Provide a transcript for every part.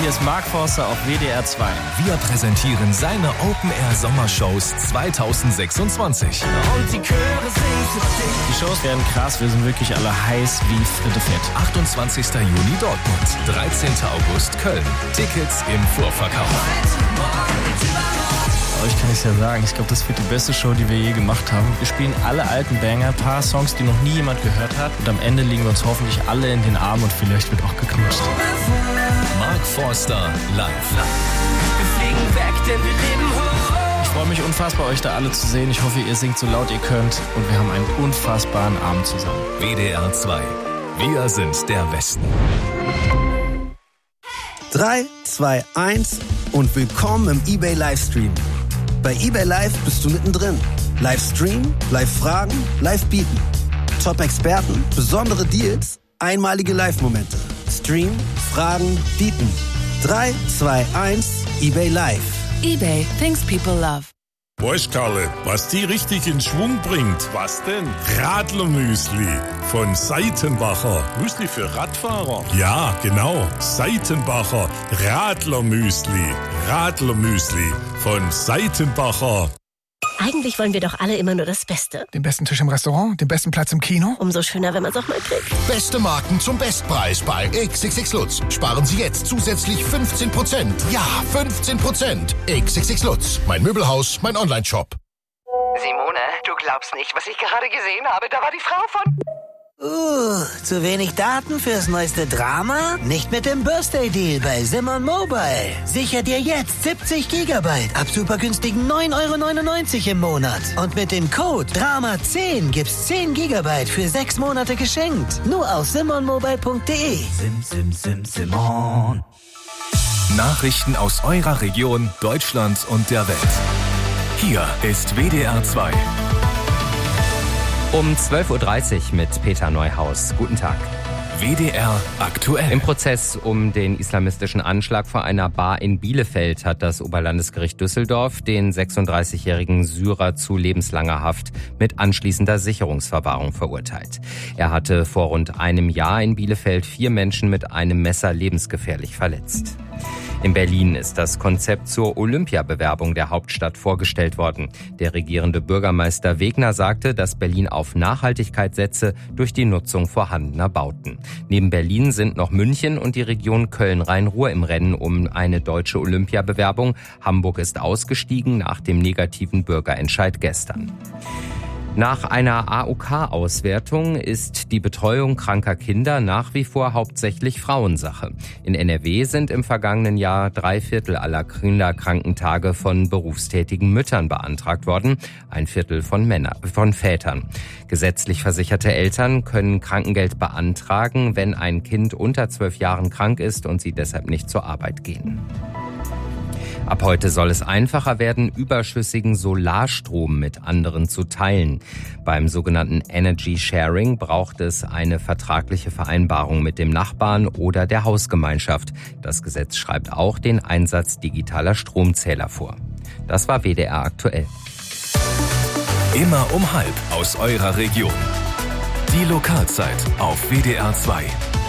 hier ist Mark Forster auf WDR 2. Wir präsentieren seine Open-Air-Sommershows 2026. Und die Chöre singen für dich. Die Shows werden krass, wir sind wirklich alle heiß wie Fritte Fett. 28. Juni Dortmund, 13. August Köln. Tickets im Vorverkauf. Euch kann ich es ja sagen, ich glaube, das wird die beste Show, die wir je gemacht haben. Wir spielen alle alten Banger, ein paar Songs, die noch nie jemand gehört hat. Und am Ende liegen wir uns hoffentlich alle in den Armen und vielleicht wird auch geknutscht. Mark Forster live. Wir fliegen weg, denn wir leben hoch. Ich freue mich unfassbar, euch da alle zu sehen. Ich hoffe, ihr singt so laut ihr könnt. Und wir haben einen unfassbaren Abend zusammen. WDR 2. Wir sind der Westen. 3, 2, 1 und willkommen im eBay Livestream. Bei eBay Live bist du mittendrin. Live streamen, live fragen, live bieten. Top-Experten, besondere Deals, einmalige Live-Momente. Stream, fragen, bieten. 3, 2, 1, eBay Live. eBay, things people love. Weißt Karle, was die richtig in Schwung bringt? Was denn? Radlermüsli von Seitenbacher. Müsli für Radfahrer? Ja, genau. Seitenbacher Radlermüsli. Radlermüsli von Seitenbacher. Eigentlich wollen wir doch alle immer nur das Beste. Den besten Tisch im Restaurant, den besten Platz im Kino. Umso schöner, wenn man es auch mal kriegt. Beste Marken zum Bestpreis bei XXX Lutz. Sparen Sie jetzt zusätzlich 15%. Ja, 15%. XXX Lutz. Mein Möbelhaus, mein Online-Shop. Simone, du glaubst nicht, was ich gerade gesehen habe. Da war die Frau von... Zu wenig Daten fürs neueste Drama? Nicht mit dem Birthday-Deal bei Simon Mobile. Sicher dir jetzt 70 Gigabyte ab super günstigen 9,99 € im Monat. Und mit dem Code DRAMA10 gibt's 10 Gigabyte für 6 Monate geschenkt. Nur auf simonmobile.de. Simon. Nachrichten aus eurer Region, Deutschland und der Welt. Hier ist WDR 2. Um 12.30 Uhr mit Peter Neuhaus. Guten Tag. WDR aktuell. Im Prozess um den islamistischen Anschlag vor einer Bar in Bielefeld hat das Oberlandesgericht Düsseldorf den 36-jährigen Syrer zu lebenslanger Haft mit anschließender Sicherungsverwahrung verurteilt. Er hatte vor rund einem Jahr in Bielefeld 4 Menschen mit einem Messer lebensgefährlich verletzt. In Berlin ist das Konzept zur Olympiabewerbung der Hauptstadt vorgestellt worden. Der regierende Bürgermeister Wegner sagte, dass Berlin auf Nachhaltigkeit setze durch die Nutzung vorhandener Bauten. Neben Berlin sind noch München und die Region Köln-Rhein-Ruhr im Rennen um eine deutsche Olympiabewerbung. Hamburg ist ausgestiegen nach dem negativen Bürgerentscheid gestern. Nach einer AOK-Auswertung ist die Betreuung kranker Kinder nach wie vor hauptsächlich Frauensache. In NRW sind im vergangenen Jahr 3/4 aller Kinderkrankentage von berufstätigen Müttern beantragt worden, 1/4 von Vätern. Gesetzlich versicherte Eltern können Krankengeld beantragen, wenn ein Kind unter 12 Jahren krank ist und sie deshalb nicht zur Arbeit gehen. Ab heute soll es einfacher werden, überschüssigen Solarstrom mit anderen zu teilen. Beim sogenannten Energy Sharing braucht es eine vertragliche Vereinbarung mit dem Nachbarn oder der Hausgemeinschaft. Das Gesetz schreibt auch den Einsatz digitaler Stromzähler vor. Das war WDR aktuell. Immer um 12:30 aus eurer Region. Die Lokalzeit auf WDR 2.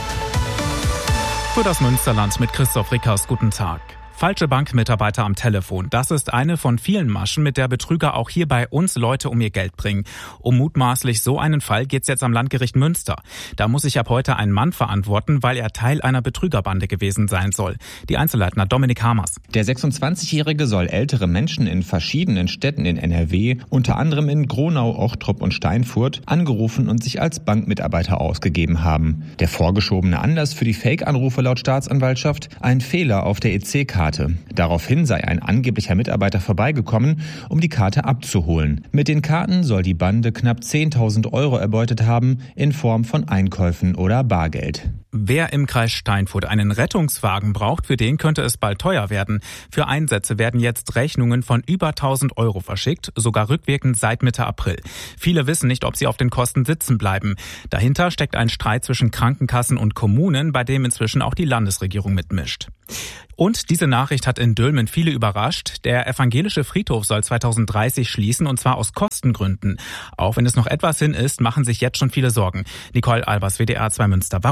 Für das Münsterland mit Christoph Rickers. Guten Tag. Falsche Bankmitarbeiter am Telefon. Das ist eine von vielen Maschen, mit der Betrüger auch hier bei uns Leute um ihr Geld bringen. Um mutmaßlich so einen Fall geht's jetzt am Landgericht Münster. Da muss sich ab heute ein Mann verantworten, weil er Teil einer Betrügerbande gewesen sein soll. Die Einzelleitner Dominik Hamers. Der 26-Jährige soll ältere Menschen in verschiedenen Städten in NRW, unter anderem in Gronau, Ochtrup und Steinfurt, angerufen und sich als Bankmitarbeiter ausgegeben haben. Der vorgeschobene Anlass für die Fake-Anrufe laut Staatsanwaltschaft: ein Fehler auf der EC-Karte. Daraufhin sei ein angeblicher Mitarbeiter vorbeigekommen, um die Karte abzuholen. Mit den Karten soll die Bande knapp 10.000 € erbeutet haben, in Form von Einkäufen oder Bargeld. Wer im Kreis Steinfurt einen Rettungswagen braucht, für den könnte es bald teuer werden. Für Einsätze werden jetzt Rechnungen von über 1.000 € verschickt, sogar rückwirkend seit Mitte April. Viele wissen nicht, ob sie auf den Kosten sitzen bleiben. Dahinter steckt ein Streit zwischen Krankenkassen und Kommunen, bei dem inzwischen auch die Landesregierung mitmischt. Und diese Nachricht hat in Dülmen viele überrascht. Der evangelische Friedhof soll 2030 schließen, und zwar aus Kostengründen. Auch wenn es noch etwas hin ist, machen sich jetzt schon viele Sorgen. Nicole Albers, WDR 2 Münster. Warum?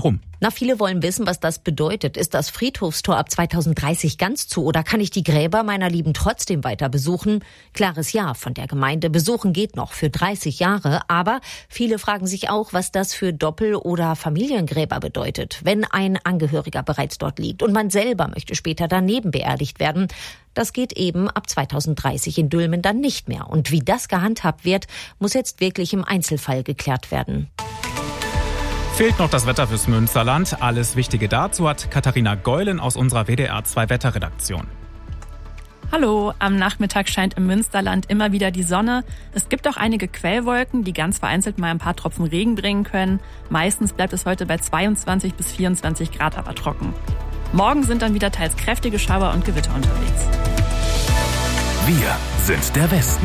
Viele wollen wissen, was das bedeutet. Ist das Friedhofstor ab 2030 ganz zu oder kann ich die Gräber meiner Lieben trotzdem weiter besuchen? Klares Ja von der Gemeinde. Besuchen geht noch für 30 Jahre, aber viele fragen sich auch, was das für Doppel- oder Familiengräber bedeutet, wenn ein Angehöriger bereits dort liegt und man selber möchte später daneben beerdigt werden. Das geht eben ab 2030 in Dülmen dann nicht mehr. Und wie das gehandhabt wird, muss jetzt wirklich im Einzelfall geklärt werden. Fehlt noch das Wetter fürs Münsterland. Alles Wichtige dazu hat Katharina Geulen aus unserer WDR 2 Wetterredaktion. Hallo, am Nachmittag scheint im Münsterland immer wieder die Sonne. Es gibt auch einige Quellwolken, die ganz vereinzelt mal ein paar Tropfen Regen bringen können. Meistens bleibt es heute bei 22 bis 24 Grad aber trocken. Morgen sind dann wieder teils kräftige Schauer und Gewitter unterwegs. Wir sind der Westen.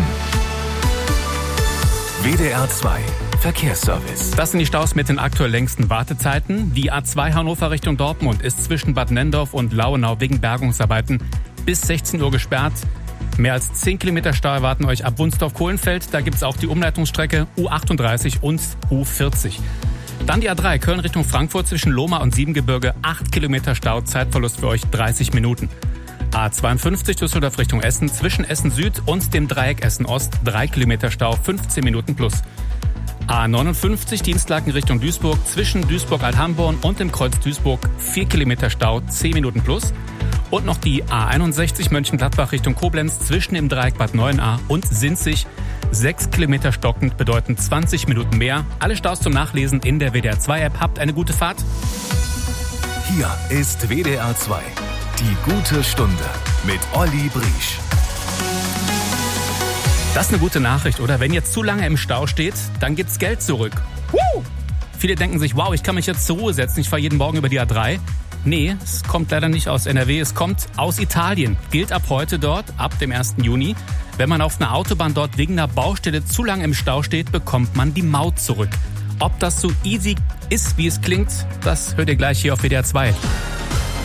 WDR 2 Verkehrsservice. Das sind die Staus mit den aktuell längsten Wartezeiten. Die A2 Hannover Richtung Dortmund ist zwischen Bad Nendorf und Lauenau wegen Bergungsarbeiten bis 16 Uhr gesperrt. Mehr als 10 Kilometer Stau erwarten euch ab Wunsdorf-Kohlenfeld. Da gibt es auch die Umleitungsstrecke U38 und U40. Dann die A3 Köln Richtung Frankfurt zwischen Lohmar und Siebengebirge. 8 Kilometer Stau, Zeitverlust für euch 30 Minuten. A52 Düsseldorf Richtung Essen zwischen Essen Süd und dem Dreieck Essen Ost. 3 Kilometer Stau, 15 Minuten plus. A59 Dienstlaken Richtung Duisburg zwischen Duisburg-Althamborn und dem Kreuz Duisburg 4 Kilometer Stau, 10 Minuten plus. Und noch die A61 Mönchengladbach Richtung Koblenz zwischen dem Dreieck Bad Neuenahr und Sinzig. 6 Kilometer stockend bedeuten 20 Minuten mehr. Alle Staus zum Nachlesen in der WDR 2 App. Habt eine gute Fahrt. Hier ist WDR 2. Die gute Stunde mit Olli Briesch. Das ist eine gute Nachricht, oder? Wenn ihr zu lange im Stau steht, dann gibt's Geld zurück. Viele denken sich, wow, ich kann mich jetzt zur Ruhe setzen, ich fahre jeden Morgen über die A3. Nee, es kommt leider nicht aus NRW, es kommt aus Italien. Gilt ab heute dort, ab dem 1. Juni. Wenn man auf einer Autobahn dort wegen einer Baustelle zu lange im Stau steht, bekommt man die Maut zurück. Ob das so easy ist, wie es klingt, das hört ihr gleich hier auf WDR 2.